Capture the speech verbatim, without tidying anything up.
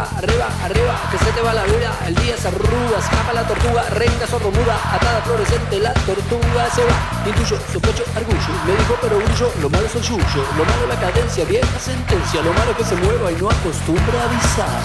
arriba, arriba, arriba, que se te va la vida, el día se arruga, escapa la tortuga, renca sordomuda, atada fluorescente, la tortuga se va. Intuyo, sospecho, argullo, me dijo pero grullo, lo malo es el yuyo, lo malo la cadencia, vieja sentencia, lo malo es que se mueva y no acostumbra a avisar.